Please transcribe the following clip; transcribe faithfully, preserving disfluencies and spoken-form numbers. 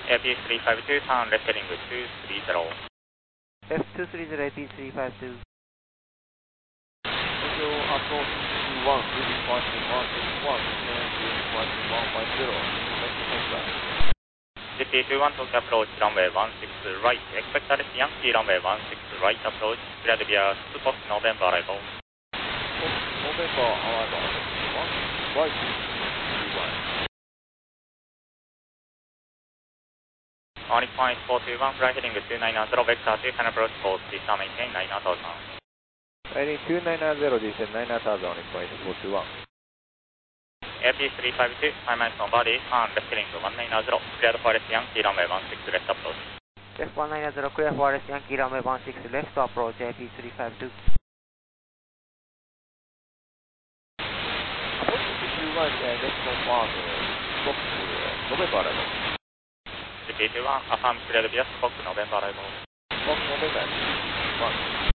エーピースリーファイブツー ターンレステリングツースリーゼロ。 エフツースリーゼロ エーピースリーファイブツー。 approach two one, really passing one six one, and really passing one five zero. Left contact. ジェーピーツーワン Tokyo approach runway one six right. Expect arrest Yankee runway one six right approach. Cleared via Spock November arrival. November arrival. one right. two one. On point four two one, fly heading two nine zero, vector two, final approach for Vista maintain nine thousand. Heading two nine zero, descend nine thousand on point four two one. エーピースリーファイブツー、five miles on body, turn left heading one nine zero, cleared for arrest Yankee runway one six left approach. Left one nine zero, clear for arrest Yankee runway one six left approach,エーピースリーファイブツー。 two one, left confirm, Spock November arrival. ジェーピーツーワン affirm cleared via Spock November arrival. Spock November one.